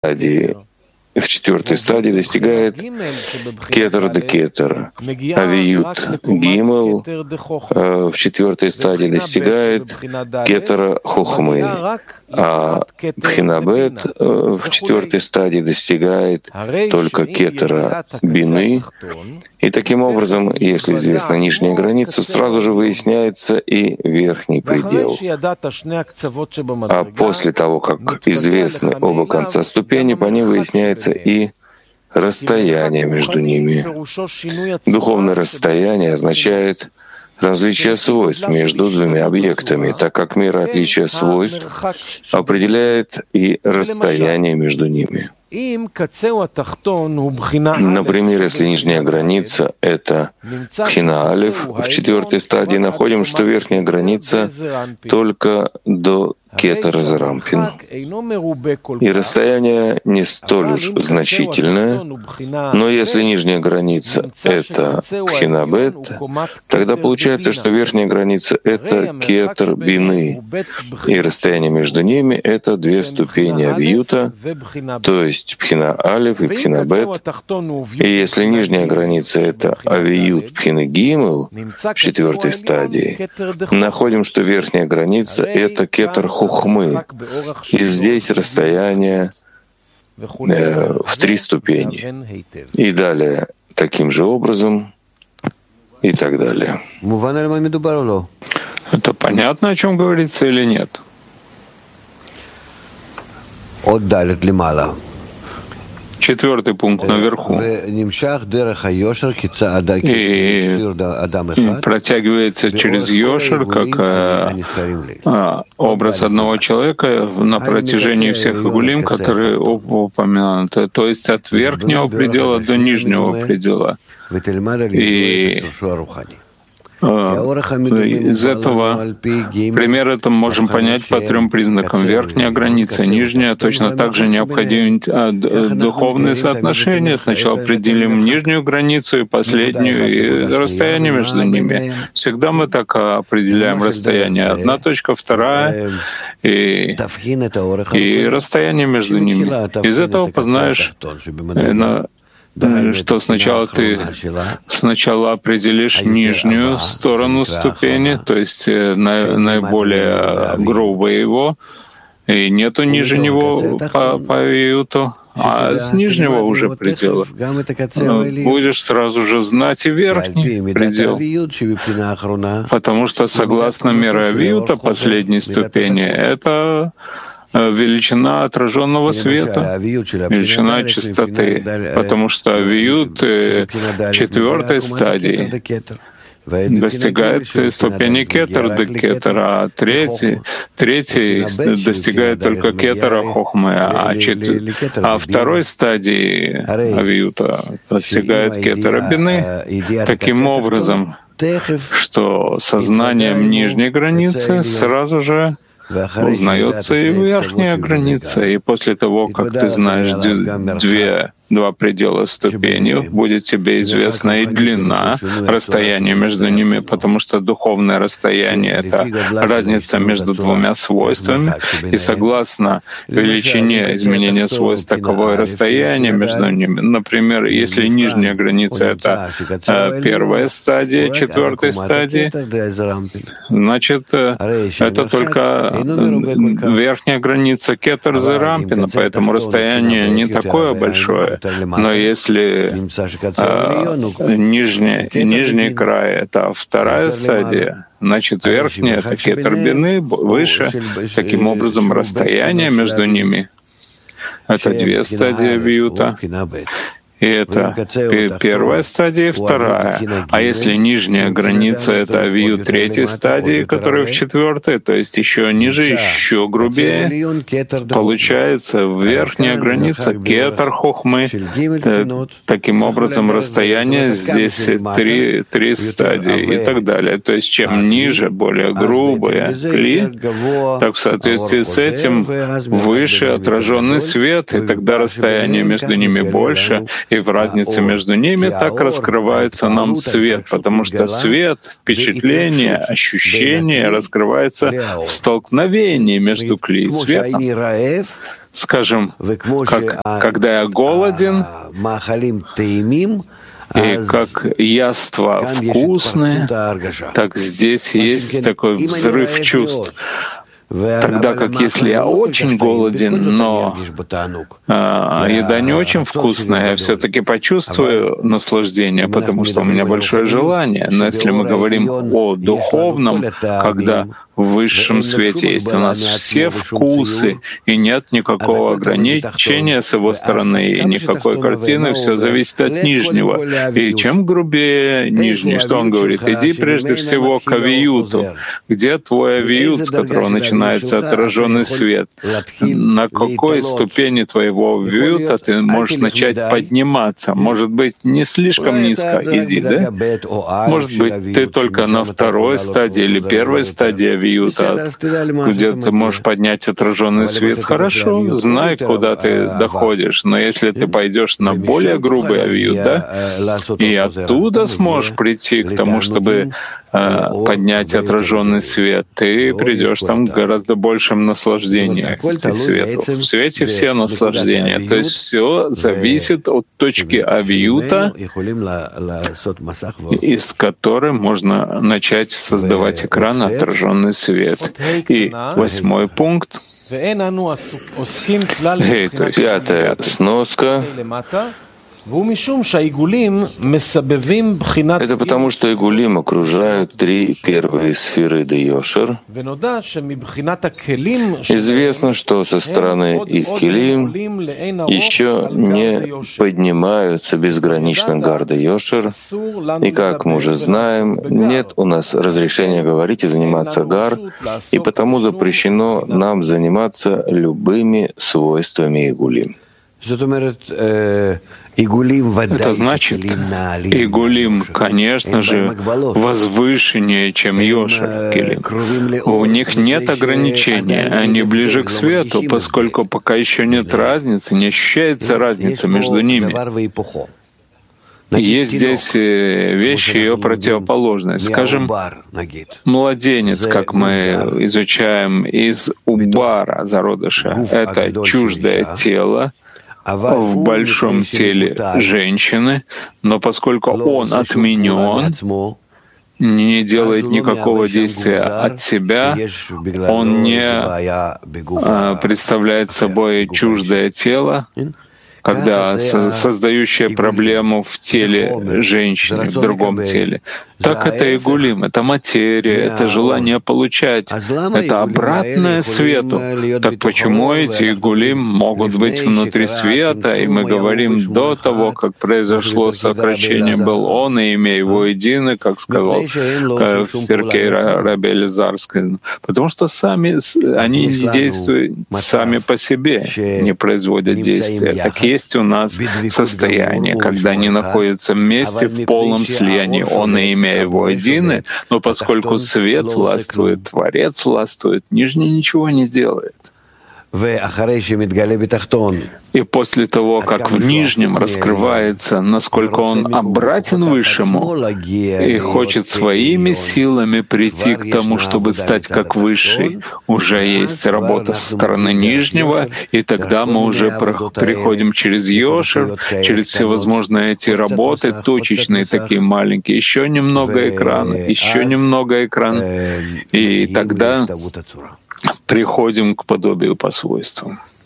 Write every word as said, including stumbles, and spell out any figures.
стадии, в четвертой стадии достигает кетер де кетер, авиют гимел в четвертой стадии достигает кетера хохмы, а пхинабет в четвертой стадии достигает только кетера бины. И таким образом, если известна нижняя граница, сразу же выясняется и верхний предел. А после того, как известны оба конца ступени, по ним выясняется и расстояние между ними. Духовное расстояние означает различие свойств между двумя объектами, так как мера отличия свойств определяет и расстояние между ними. Например, если нижняя граница — это пхина алеф, в четвертой стадии находим, что верхняя граница только до кетер зарампин. И расстояние не столь уж значительное, но если нижняя граница — это пхинабет, тогда получается, что верхняя граница — это кетер бины, и расстояние между ними — это две ступени авиюта, то есть пхина алеф и пхина бет. И если нижняя граница — это авиют пхина гимел в четвертой стадии, находим, что верхняя граница — это кетер хохмы. И здесь расстояние э, в три ступени. И далее таким же образом и так далее. Это понятно, о чем говорится или нет? Четвертый пункт наверху. И протягивается через Йошер, как а, образ одного человека на протяжении всех игулим, которые упомянуты, то есть от верхнего предела до нижнего предела. И из этого пример это можем понять по трем признакам. Верхняя граница, нижняя, точно так же необходимы духовные соотношения. Сначала определим нижнюю границу и последнюю, и расстояние между ними. Всегда мы так определяем расстояние. Одна точка, вторая, и, и расстояние между ними. Из этого познаешь, что сначала ты сначала определишь нижнюю сторону ступени, то есть наиболее грубое его, и нету ниже него по, по авиюту, а с нижнего уже предела будешь сразу же знать и верхний предел, потому что согласно мере авиюта последней ступени это величина отраженного света, величина чистоты, потому что авиют четвертой стадии достигает ступени кетер де кетер, а третий, третий достигает только кетера хохмы, а, чет... а второй стадии авиюта достигает кетера бины. Таким образом, что сознанием нижней границы сразу же узнается и верхняя граница, и после того, как ты знаешь две, два предела ступени, будет тебе известна и длина, расстояние между ними, потому что духовное расстояние — это разница между двумя свойствами, и согласно величине изменения свойств таковое расстояние между ними. Например, если нижняя граница — это первая стадия четвертой стадии, значит, это только верхняя граница кетер зе рампина, поэтому расстояние не такое большое. Но если а, нижний, нижний край — это вторая стадия, значит, верхняя — это кетер бины, выше. Таким образом, расстояние между ними — это две стадии авиюта. И это первая стадия и вторая. А если нижняя граница — это авиют третьей стадии, которая в четвертой, то есть еще ниже, еще грубее, получается верхняя граница кетер хохмы. Таким образом, расстояние здесь три, три стадии и так далее. То есть чем ниже, более грубое кли, так в соответствии с этим выше отраженный свет, и тогда расстояние между ними больше, и в разнице между ними так раскрывается нам свет, потому что свет, впечатление, ощущение раскрывается в столкновении между кли и светом. Скажем, как, когда я голоден, и как яства вкусные, так здесь есть такой взрыв чувств. Тогда как если я очень голоден, но а, еда не очень вкусная, я все-таки почувствую наслаждение, потому что у меня большое желание. Но если мы говорим о духовном, когда в высшем свете есть у нас все вкусы, и нет никакого ограничения с его стороны, и никакой картины, все зависит от нижнего. И чем грубее нижний, что он говорит? Иди прежде всего к авиюту. Где твой авиют, с которого начинается отраженный свет? На какой ступени твоего авиюта ты можешь начать подниматься? Может быть, не слишком низко иди, да? Может быть, ты только на второй стадии или первой стадии авиюта, где ты можешь поднять отраженный свет. Хорошо, знай, куда ты доходишь. Но если ты пойдешь на более грубый авиют, да, и оттуда сможешь прийти к тому, чтобы э, поднять отраженный свет, ты придешь там к гораздо большим наслаждениям к свету. В свете все наслаждения. То есть все зависит от точки авиюта, из которой можно начать создавать экран, отраженный свет. И восьмой пункт. Пятая сноска. Это потому, что игулим окружают три первые сферы де-йошер. Известно, что со стороны их килим еще не поднимаются безгранично гар де-йошер. И, как мы уже знаем, нет у нас разрешения говорить и заниматься гар, и потому запрещено нам заниматься любыми свойствами игулим. Это значит, игулим, конечно же, возвышеннее, чем йошер килим. У них нет ограничения, они ближе к свету, поскольку пока еще нет разницы, не ощущается разница между ними. Есть здесь вещи ее противоположные. Скажем, младенец, как мы изучаем из убара зародыша, это чуждое тело в большом теле женщины, но поскольку он отменен, не делает никакого действия от себя, он не представляет собой чуждое тело, когда создающее проблему в теле женщины, в другом теле. Так это игулим, это материя, это желание получать, это обратное свету. Так почему эти игулим могут быть внутри света? И мы говорим до того, как произошло сокращение был он, и имя его едины, как сказал в Перкей Раби Элизарской. Потому что сами они действуют сами по себе, не производят действия. Так есть у нас состояние, когда они находятся вместе в полном слиянии, он и имя его едины, но поскольку свет властвует, Творец властвует, нижний ничего не делает. И после того, как в нижнем раскрывается, насколько он обратен высшему и хочет своими силами прийти к тому, чтобы стать как высший, уже есть работа со стороны нижнего, и тогда мы уже приходим через йошер, через всевозможные эти работы, точечные такие маленькие, еще немного экрана, еще немного экрана, и тогда приходим к подобию по свойствам.